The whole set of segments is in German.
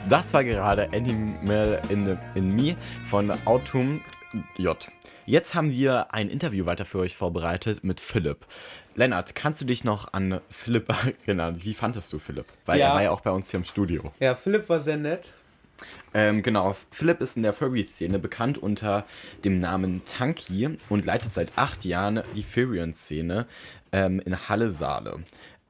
Das war gerade Animal in Me von Autumn J. Jetzt haben wir ein Interview weiter für euch vorbereitet mit Philipp. Lennart, kannst du dich noch an Philipp erinnern? Wie fandest du Philipp? Weil er war ja auch bei uns hier im Studio. Ja, Philipp war sehr nett. Genau, Philipp ist in der Furry-Szene bekannt unter dem Namen Tanky und leitet seit 8 Jahren die Furion-Szene in Halle-Saale.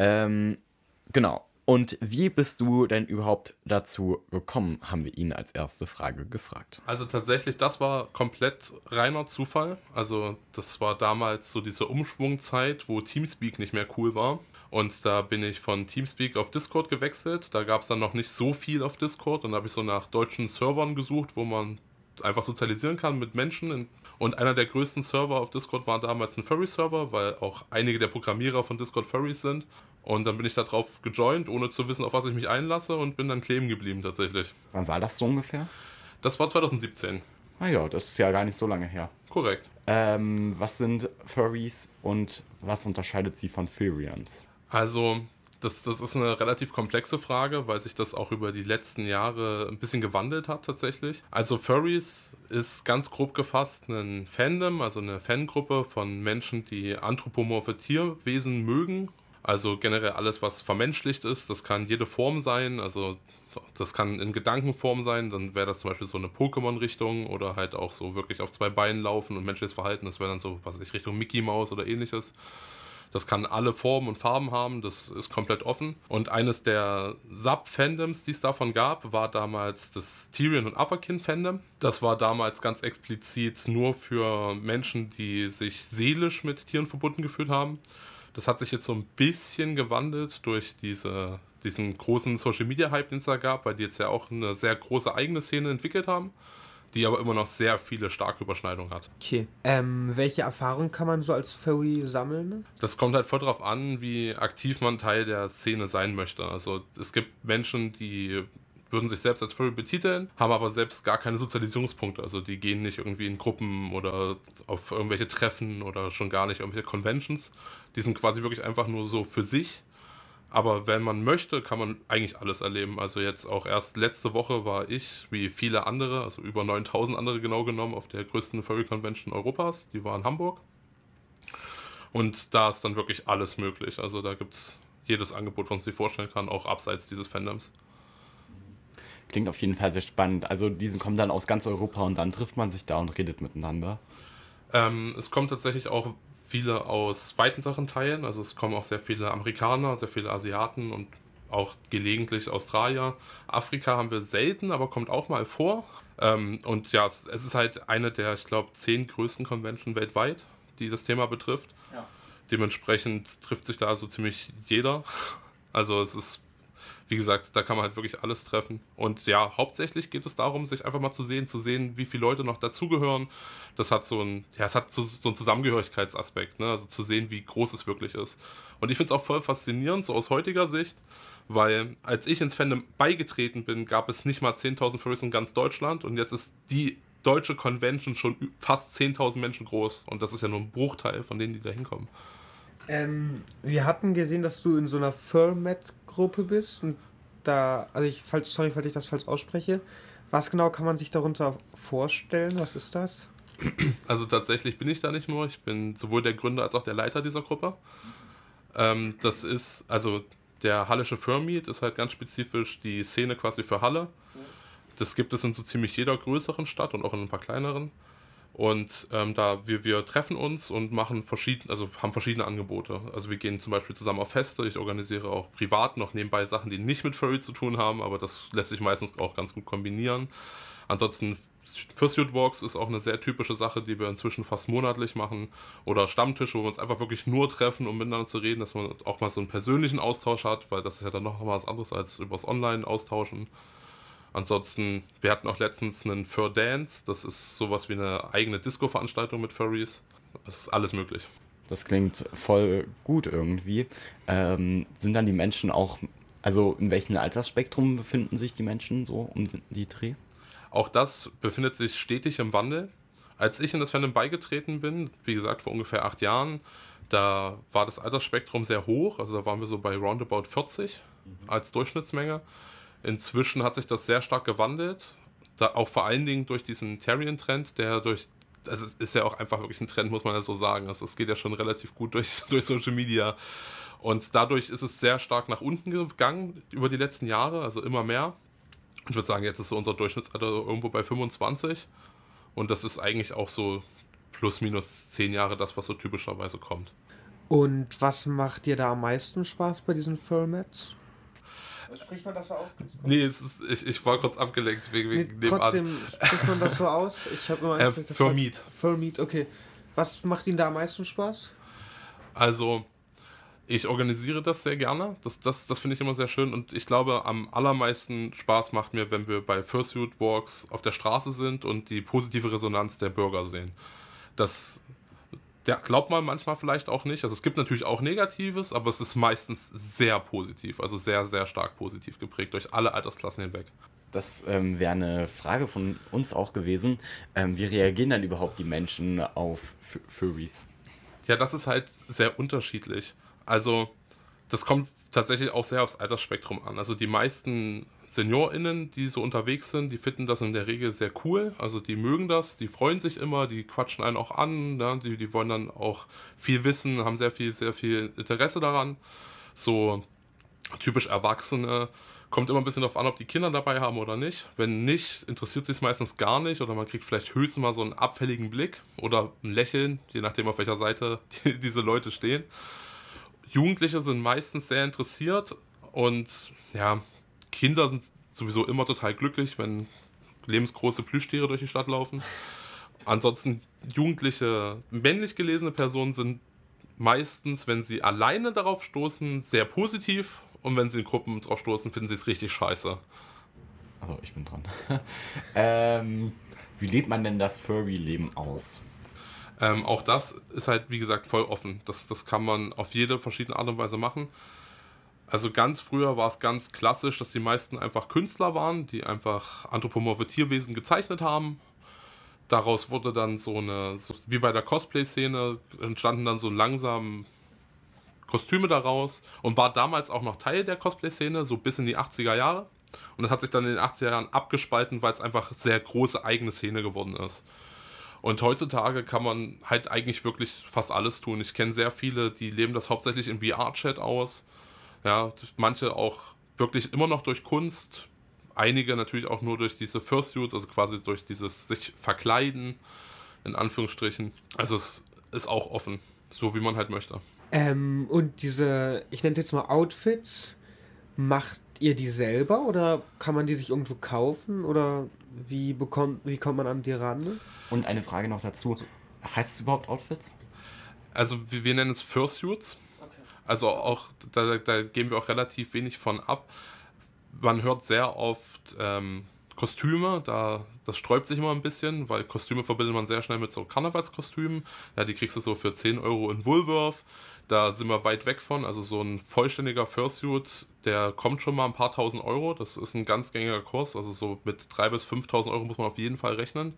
Genau. Und wie bist du denn überhaupt dazu gekommen, haben wir ihn als erste Frage gefragt. Also tatsächlich, das war komplett reiner Zufall. Also das war damals so diese Umschwungzeit, wo Teamspeak nicht mehr cool war. Und da bin ich von Teamspeak auf Discord gewechselt. Da gab es dann noch nicht so viel auf Discord. Und da habe ich so nach deutschen Servern gesucht, wo man einfach sozialisieren kann mit Menschen. Und einer der größten Server auf Discord war damals ein Furry-Server, weil auch einige der Programmierer von Discord Furries sind. Und dann bin ich da drauf gejoint, ohne zu wissen, auf was ich mich einlasse, und bin dann kleben geblieben tatsächlich. Wann war das so ungefähr? Das war 2017. Ah ja, das ist ja gar nicht so lange her. Korrekt. Was sind Furries und was unterscheidet sie von Furions? Also, das ist eine relativ komplexe Frage, weil sich das auch über die letzten Jahre ein bisschen gewandelt hat tatsächlich. Also Furries ist ganz grob gefasst ein Fandom, also eine Fangruppe von Menschen, die anthropomorphe Tierwesen mögen. Also generell alles, was vermenschlicht ist, das kann jede Form sein, also das kann in Gedankenform sein, dann wäre das zum Beispiel so eine Pokémon-Richtung oder halt auch so wirklich auf 2 Beinen laufen und menschliches Verhalten, das wäre dann so, was weiß ich, Richtung Mickey Mouse oder ähnliches. Das kann alle Formen und Farben haben, das ist komplett offen. Und eines der Sub-Fandoms, die es davon gab, war damals das Tyrion und Afakin-Fandom. Das war damals ganz explizit nur für Menschen, die sich seelisch mit Tieren verbunden gefühlt haben. Das hat sich jetzt so ein bisschen gewandelt durch diesen großen Social-Media-Hype, den es da gab, weil die jetzt ja auch eine sehr große eigene Szene entwickelt haben, die aber immer noch sehr viele starke Überschneidungen hat. Okay. Welche Erfahrungen kann man so als Furry sammeln? Das kommt halt voll drauf an, wie aktiv man Teil der Szene sein möchte. Also es gibt Menschen, die würden sich selbst als Furry betiteln, haben aber selbst gar keine Sozialisierungspunkte. Also die gehen nicht irgendwie in Gruppen oder auf irgendwelche Treffen oder schon gar nicht irgendwelche Conventions. Die sind quasi wirklich einfach nur so für sich. Aber wenn man möchte, kann man eigentlich alles erleben. Also jetzt auch erst letzte Woche war ich, wie viele andere, also über 9000 andere genau genommen, auf der größten Furry Convention Europas. Die war in Hamburg. Und da ist dann wirklich alles möglich. Also da gibt es jedes Angebot, was man sich vorstellen kann, auch abseits dieses Fandoms. Klingt auf jeden Fall sehr spannend. Also die kommen dann aus ganz Europa und dann trifft man sich da und redet miteinander. Es kommen tatsächlich auch viele aus weiteren Teilen. Also es kommen auch sehr viele Amerikaner, sehr viele Asiaten und auch gelegentlich Australier. Afrika haben wir selten, aber kommt auch mal vor. Und ja, es ist halt eine der, ich glaube, 10 größten Convention weltweit, die das Thema betrifft. Ja. Dementsprechend trifft sich da so ziemlich jeder. Also es ist, wie gesagt, da kann man halt wirklich alles treffen. Und ja, hauptsächlich geht es darum, sich einfach mal zu sehen, wie viele Leute noch dazugehören. Das hat so einen Zusammengehörigkeitsaspekt, ne? Also zu sehen, wie groß es wirklich ist. Und ich finde es auch voll faszinierend, so aus heutiger Sicht, weil als ich ins Fandom beigetreten bin, gab es nicht mal 10.000 Furries in ganz Deutschland, und jetzt ist die deutsche Convention schon fast 10.000 Menschen groß, und das ist ja nur ein Bruchteil von denen, die da hinkommen. Wir hatten gesehen, dass du in so einer Furmet-Gruppe bist, und da, also falls ich das falsch ausspreche, was genau kann man sich darunter vorstellen? Was ist das? Also tatsächlich bin ich da nicht nur, ich bin sowohl der Gründer als auch der Leiter dieser Gruppe. Das ist, also der Hallische Furmeet ist halt ganz spezifisch die Szene quasi für Halle. Das gibt es in so ziemlich jeder größeren Stadt und auch in ein paar kleineren. Und wir treffen uns und haben verschiedene Angebote. Also wir gehen zum Beispiel zusammen auf Feste. Ich organisiere auch privat noch nebenbei Sachen, die nicht mit Furry zu tun haben, aber das lässt sich meistens auch ganz gut kombinieren. Ansonsten Fursuit Walks ist auch eine sehr typische Sache, die wir inzwischen fast monatlich machen. Oder Stammtische, wo wir uns einfach wirklich nur treffen, um miteinander zu reden, dass man auch mal so einen persönlichen Austausch hat, weil das ist ja dann noch mal was anderes als übers Online-Austauschen. Ansonsten, wir hatten auch letztens einen Fur Dance, das ist sowas wie eine eigene Disco-Veranstaltung mit Furries. Das ist alles möglich. Das klingt voll gut irgendwie. Sind dann die Menschen auch, also in welchem Altersspektrum befinden sich die Menschen so um die Dreh? Auch das befindet sich stetig im Wandel. Als ich in das Fandom beigetreten bin, wie gesagt vor ungefähr 8 Jahren, da war das Altersspektrum sehr hoch, also da waren wir so bei roundabout 40 als Durchschnittsmenge. Inzwischen hat sich das sehr stark gewandelt, da auch vor allen Dingen durch diesen Tyrion-Trend, also es ist ja auch einfach wirklich ein Trend, muss man ja so sagen. Also es geht ja schon relativ gut durch Social Media. Und dadurch ist es sehr stark nach unten gegangen über die letzten Jahre, also immer mehr. Ich würde sagen, jetzt ist so unser Durchschnittsalter irgendwo bei 25. Und das ist eigentlich auch so plus minus 10 Jahre das, was so typischerweise kommt. Und was macht dir da am meisten Spaß bei diesen Formats? Spricht man das so aus? Nee, ich war kurz abgelenkt wegen dem trotzdem spricht man das so aus? Ich habe immer Angst, Furmeat. Furmeat, okay. Was macht Ihnen da am meisten Spaß? Also, ich organisiere das sehr gerne. Das finde ich immer sehr schön. Und ich glaube, am allermeisten Spaß macht mir, wenn wir bei Fursuit Walks auf der Straße sind und die positive Resonanz der Bürger sehen. Der glaubt man manchmal vielleicht auch nicht. Also es gibt natürlich auch Negatives, aber es ist meistens sehr positiv. Also sehr, sehr stark positiv geprägt durch alle Altersklassen hinweg. Das wäre eine Frage von uns auch gewesen. Wie reagieren dann überhaupt die Menschen auf Furries? Ja, das ist halt sehr unterschiedlich. Also das kommt tatsächlich auch sehr aufs Altersspektrum an. Also die meisten SeniorInnen, die so unterwegs sind, die finden das in der Regel sehr cool. Also die mögen das, die freuen sich immer, die quatschen einen auch an, ne? Die wollen dann auch viel wissen, haben sehr viel Interesse daran. So typisch Erwachsene, kommt immer ein bisschen darauf an, ob die Kinder dabei haben oder nicht. Wenn nicht, interessiert sich es meistens gar nicht oder man kriegt vielleicht höchstens mal so einen abfälligen Blick oder ein Lächeln, je nachdem auf welcher Seite diese Leute stehen. Jugendliche sind meistens sehr interessiert und ja, Kinder sind sowieso immer total glücklich, wenn lebensgroße Plüschtiere durch die Stadt laufen. Ansonsten jugendliche, männlich gelesene Personen sind meistens, wenn sie alleine darauf stoßen, sehr positiv und wenn sie in Gruppen drauf stoßen, finden sie es richtig scheiße. Also ich bin dran. Wie lebt man denn das Furry-Leben aus? Auch das ist halt, wie gesagt, voll offen. Das kann man auf jede verschiedene Art und Weise machen. Also ganz früher war es ganz klassisch, dass die meisten einfach Künstler waren, die einfach anthropomorphe Tierwesen gezeichnet haben. Daraus wurde dann wie bei der Cosplay-Szene, entstanden dann so langsam Kostüme daraus und war damals auch noch Teil der Cosplay-Szene, so bis in die 80er Jahre. Und das hat sich dann in den 80er Jahren abgespalten, weil es einfach sehr große eigene Szene geworden ist. Und heutzutage kann man halt eigentlich wirklich fast alles tun. Ich kenne sehr viele, die leben das hauptsächlich im VR-Chat aus. Ja, manche auch wirklich immer noch durch Kunst. Einige natürlich auch nur durch diese Fursuits, also quasi durch dieses sich verkleiden, in Anführungsstrichen. Also es ist auch offen, so wie man halt möchte. Und diese, ich nenne es jetzt mal Outfits, macht ihr die selber oder kann man die sich irgendwo kaufen oder wie kommt man an die ran? Und eine Frage noch dazu. Heißt es überhaupt Outfits? Also wir nennen es Fursuits. Okay. Also auch, da geben wir auch relativ wenig von ab. Man hört sehr oft Kostüme, das sträubt sich immer ein bisschen, weil Kostüme verbindet man sehr schnell mit so Karnevalskostümen. Ja, die kriegst du so für 10 Euro in Woolworth. Da sind wir weit weg von. Also so ein vollständiger Fursuit, der kommt schon mal ein paar tausend Euro. Das ist ein ganz gängiger Kurs. Also so mit 3.000 bis 5.000 Euro muss man auf jeden Fall rechnen.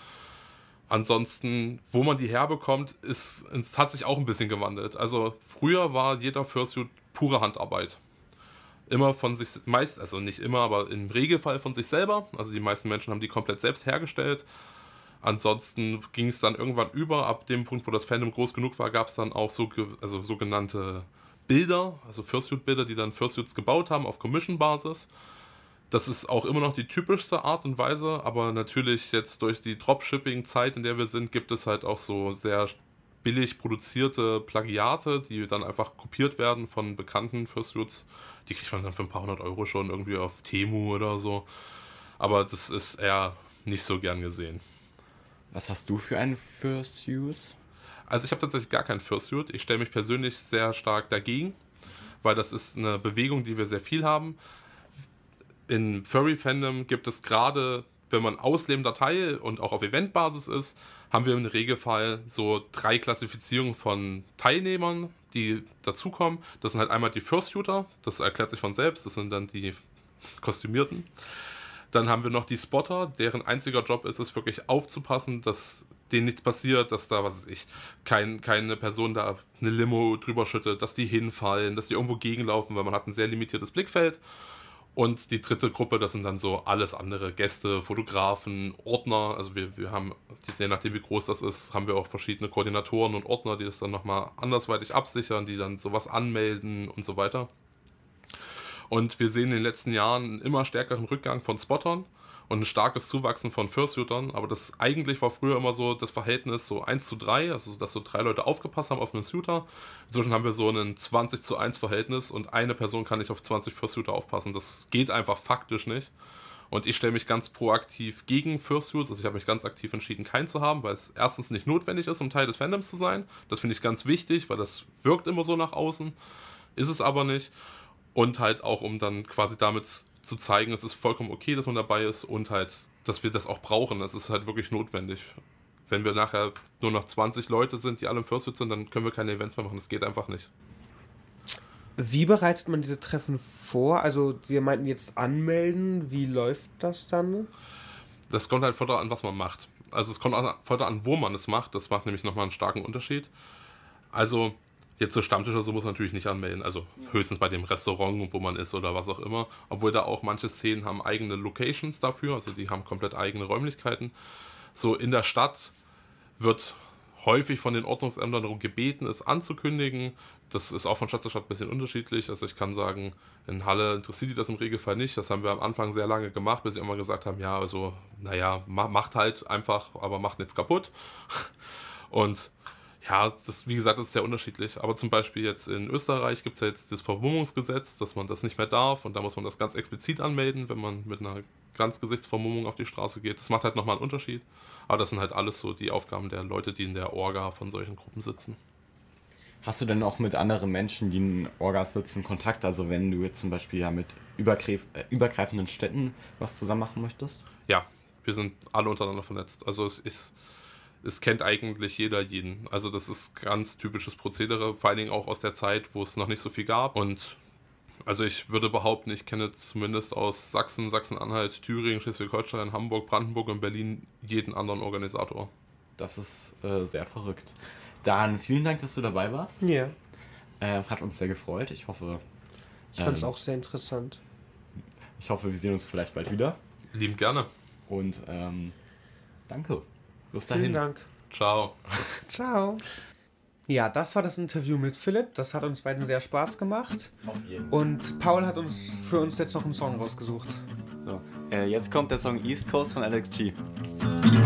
Ansonsten, wo man die herbekommt, es hat sich auch ein bisschen gewandelt. Also früher war jeder Fursuit pure Handarbeit. Immer von sich, also nicht immer, aber im Regelfall von sich selber. Also die meisten Menschen haben die komplett selbst hergestellt. Ansonsten ging es dann irgendwann über. Ab dem Punkt, wo das Fandom groß genug war, gab es dann auch sogenannte Bilder, also Fursuit-Bilder, die dann Fursuits gebaut haben auf Commission-Basis. Das ist auch immer noch die typischste Art und Weise, aber natürlich jetzt durch die Dropshipping-Zeit, in der wir sind, gibt es halt auch so sehr billig produzierte Plagiate, die dann einfach kopiert werden von bekannten Fursuits. Die kriegt man dann für ein paar hundert Euro schon irgendwie auf Temu oder so. Aber das ist eher nicht so gern gesehen. Was hast du für einen Fursuit? Also ich habe tatsächlich gar keinen Fursuit. Ich stelle mich persönlich sehr stark dagegen, weil das ist eine Bewegung, die wir sehr viel haben. In Furry-Fandom gibt es gerade, wenn man auslebender Teil und auch auf Eventbasis ist, haben wir im Regelfall so 3 Klassifizierungen von Teilnehmern, die dazukommen. Das sind halt einmal die Fursuiter, das erklärt sich von selbst, das sind dann die Kostümierten. Dann haben wir noch die Spotter, deren einziger Job ist es wirklich aufzupassen, dass denen nichts passiert, dass da, was weiß ich, keine Person da eine Limo drüber schüttet, dass die hinfallen, dass die irgendwo gegenlaufen, weil man hat ein sehr limitiertes Blickfeld. Und die dritte Gruppe, das sind dann so alles andere Gäste, Fotografen, Ordner. Also wir haben, je nachdem wie groß das ist, haben wir auch verschiedene Koordinatoren und Ordner, die das dann nochmal andersweitig absichern, die dann sowas anmelden und so weiter. Und wir sehen in den letzten Jahren einen immer stärkeren Rückgang von Spottern und ein starkes Zuwachsen von Fursuitern. Aber das eigentlich war früher immer so das Verhältnis so 1:3, also dass so 3 Leute aufgepasst haben auf einen Suiter. Inzwischen haben wir so ein 20:1 Verhältnis und eine Person kann nicht auf 20 Fursuiter aufpassen. Das geht einfach faktisch nicht. Und ich stelle mich ganz proaktiv gegen Fursuits. Also ich habe mich ganz aktiv entschieden, keinen zu haben, weil es erstens nicht notwendig ist, um Teil des Fandoms zu sein. Das finde ich ganz wichtig, weil das wirkt immer so nach außen. Ist es aber nicht. Und halt auch, um dann quasi damit zu zeigen, es ist vollkommen okay, dass man dabei ist und halt, dass wir das auch brauchen. Das ist halt wirklich notwendig. Wenn wir nachher nur noch 20 Leute sind, die alle im Fursuit sind, dann können wir keine Events mehr machen. Das geht einfach nicht. Wie bereitet man diese Treffen vor? Also, Sie meinten jetzt anmelden. Wie läuft das dann? Das kommt halt voll an, was man macht. Also es kommt auch voll an, wo man es macht. Das macht nämlich nochmal einen starken Unterschied. Also jetzt so Stammtisch oder so muss man natürlich nicht anmelden. Also höchstens bei dem Restaurant, wo man ist oder was auch immer. Obwohl da auch manche Szenen haben eigene Locations dafür. Also die haben komplett eigene Räumlichkeiten. So in der Stadt wird häufig von den Ordnungsämtern darum gebeten, es anzukündigen. Das ist auch von Stadt zu Stadt ein bisschen unterschiedlich. Also ich kann sagen, in Halle interessiert die das im Regelfall nicht. Das haben wir am Anfang sehr lange gemacht, bis sie immer gesagt haben, ja, also, naja, macht halt einfach, aber macht nichts kaputt. Und ja, das, wie gesagt, das ist sehr unterschiedlich. Aber zum Beispiel jetzt in Österreich gibt es ja jetzt das Vermummungsgesetz, dass man das nicht mehr darf. Und da muss man das ganz explizit anmelden, wenn man mit einer Ganzgesichtsvermummung auf die Straße geht. Das macht halt nochmal einen Unterschied. Aber das sind halt alles so die Aufgaben der Leute, die in der Orga von solchen Gruppen sitzen. Hast du denn auch mit anderen Menschen, die in Orgas sitzen, Kontakt? Also wenn du jetzt zum Beispiel ja mit übergreifenden Städten was zusammen machen möchtest? Ja, wir sind alle untereinander vernetzt. Also es kennt eigentlich jeder jeden. Also das ist ganz typisches Prozedere, vor allen Dingen auch aus der Zeit, wo es noch nicht so viel gab. Und also ich würde behaupten, ich kenne zumindest aus Sachsen, Sachsen-Anhalt, Thüringen, Schleswig-Holstein, Hamburg, Brandenburg und Berlin jeden anderen Organisator. Das ist sehr verrückt. Dan, vielen Dank, dass du dabei warst. Ja. Hat uns sehr gefreut. Ich hoffe, Ich fand es auch sehr interessant. wir sehen uns vielleicht bald wieder. Liebend gerne. Und danke. Bis dahin. Vielen Dank. Ciao. Ciao. Ja, das war das Interview mit Philipp. Das hat uns beiden sehr Spaß gemacht. Auf jeden. Und Paul hat für uns jetzt noch einen Song rausgesucht. So. Jetzt kommt der Song East Coast von Alex G.